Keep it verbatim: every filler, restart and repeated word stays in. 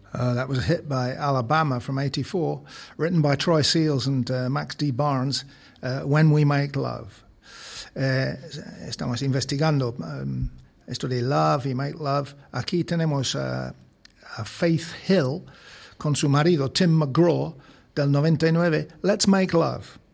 Uh, that was a hit by Alabama from eighty-four, written by Troy Seals and uh, Max D. Barnes, uh, When We Make Love. Eh, estamos investigando um, esto de Love y Make Love. Aquí tenemos uh, a Faith Hill con su marido Tim McGraw del noventa y nueve, Let's Make Love.